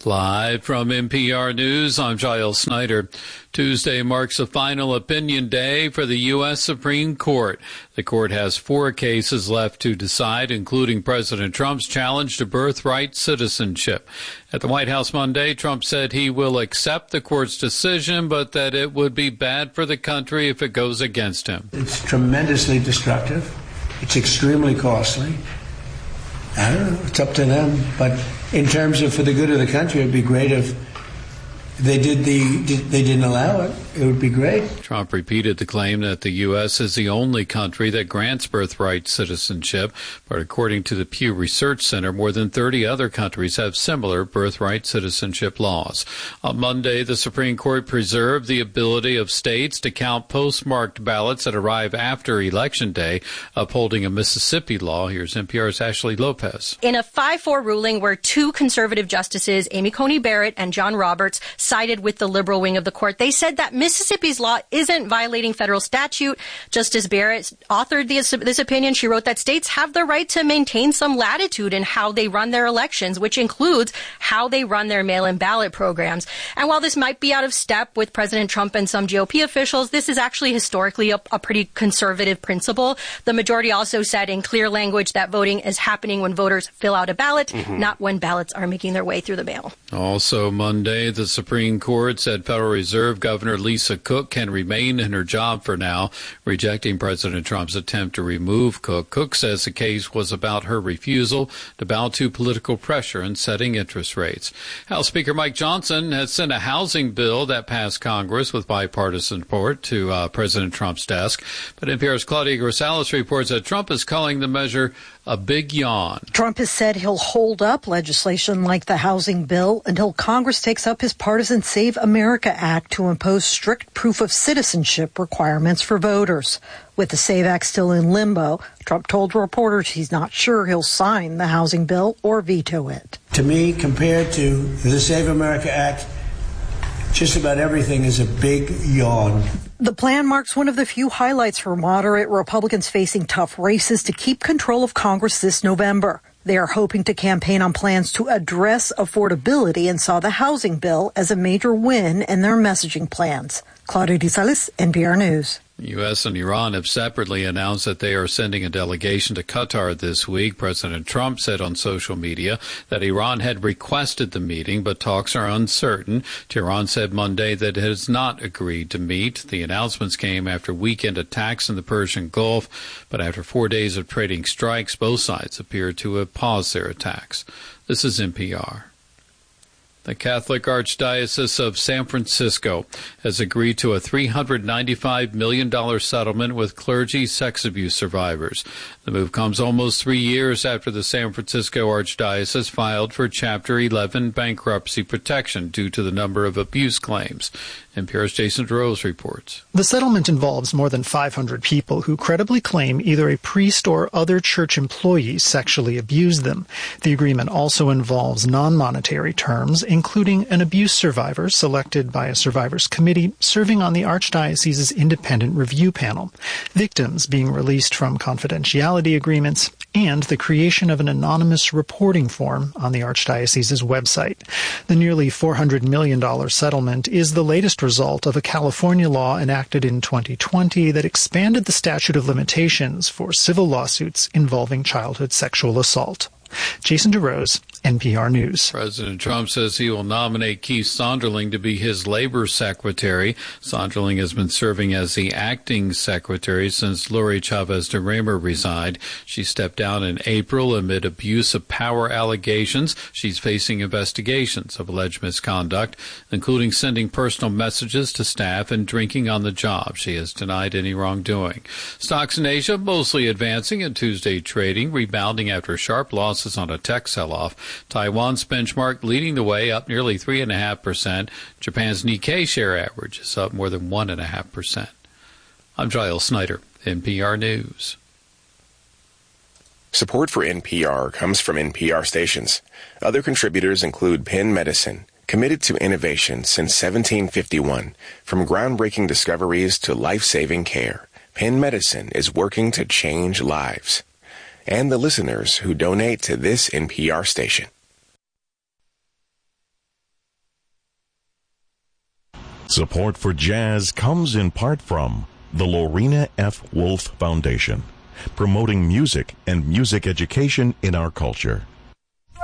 Live from NPR News, I'm Giles Snyder. Tuesday marks the final opinion day for the U.S. Supreme Court. The court has 4 cases left to decide, including President Trump's challenge to birthright citizenship. At the White House Monday, Trump said he will accept the court's decision, but that it would be bad for the country if it goes against him. It's tremendously destructive. It's extremely costly. I don't know. It's up to them. But in terms of for the good of the country, it'd be great if they didn't allow it. It would be great. Trump repeated the claim that the U.S. is the only country that grants birthright citizenship. But according to the Pew Research Center, more than 30 other countries have similar birthright citizenship laws. On Monday, the Supreme Court preserved the ability of states to count postmarked ballots that arrive after Election Day, upholding a Mississippi law. Here's NPR's Ashley Lopez. In a 5-4 ruling where 2 conservative justices, Amy Coney Barrett and John Roberts, sided with the liberal wing of the court, they said that Mississippi's law isn't violating federal statute. Justice Barrett authored this opinion. She wrote that states have the right to maintain some latitude in how they run their elections, which includes how they run their mail-in ballot programs. And while this might be out of step with President Trump and some GOP officials, this is actually historically a pretty conservative principle. The majority also said in clear language that voting is happening when voters fill out a ballot, not when ballots are making their way through the mail. Also Monday, the Supreme Court said Federal Reserve Governor Lisa Cook can remain in her job for now, rejecting President Trump's attempt to remove Cook. Cook says the case was about her refusal to bow to political pressure in setting interest rates. House Speaker Mike Johnson has sent a housing bill that passed Congress with bipartisan support to President Trump's desk. But NPR's Claudia Grisales reports that Trump is calling the measure a big yawn. Trump has said he'll hold up legislation like the housing bill until Congress takes up his partisan Save America Act to impose strict proof of citizenship requirements for voters. With the SAVE Act still in limbo, Trump told reporters he's not sure he'll sign the housing bill or veto it. To me, compared to the Save America Act, just about everything is a big yawn. The plan marks one of the few highlights for moderate Republicans facing tough races to keep control of Congress this November. They are hoping to campaign on plans to address affordability and saw the housing bill as a major win in their messaging plans. Claudia Grisales, NPR News. The U.S. and Iran have separately announced that they are sending a delegation to Qatar this week. President Trump said on social media that Iran had requested the meeting, but talks are uncertain. Tehran said Monday that it has not agreed to meet. The announcements came after weekend attacks in the Persian Gulf, but after 4 days of trading strikes, both sides appear to have paused their attacks. This is NPR. The Catholic Archdiocese of San Francisco has agreed to a $395 million settlement with clergy sex abuse survivors. The move comes almost 3 years after the San Francisco Archdiocese filed for Chapter 11 bankruptcy protection due to the number of abuse claims. NPR's Jason DeRose reports. The settlement involves more than 500 people who credibly claim either a priest or other church employees sexually abused them. The agreement also involves non-monetary terms, including an abuse survivor selected by a survivors committee serving on the Archdiocese's independent review panel, victims being released from confidentiality agreements, and the creation of an anonymous reporting form on the Archdiocese's website. The nearly $400 million settlement is the latest result of a California law enacted in 2020 that expanded the statute of limitations for civil lawsuits involving childhood sexual assault. Jason DeRose, NPR News. President Trump says he will nominate Keith Sonderling to be his labor secretary. Sonderling has been serving as the acting secretary since Lori Chavez de Reymer resigned. She stepped down in April amid abuse of power allegations. She's facing investigations of alleged misconduct, including sending personal messages to staff and drinking on the job. She has denied any wrongdoing. Stocks in Asia mostly advancing in Tuesday trading, rebounding after sharp losses on a tech sell-off. Taiwan's benchmark leading the way, up nearly 3.5%. Japan's Nikkei share average is up more than 1.5%. I'm Giles Snyder, NPR News. Support for NPR comes from NPR stations. Other contributors include Penn Medicine, committed to innovation since 1751. From groundbreaking discoveries to life-saving care, Penn Medicine is working to change lives. And the listeners who donate to this NPR station. Support for jazz comes in part from the Lorena F. Wolf Foundation, promoting music and music education in our culture.